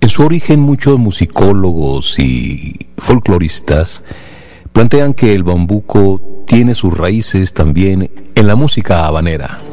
su origen, muchos musicólogos y folcloristas plantean que el bambuco tiene sus raíces también en la música habanera.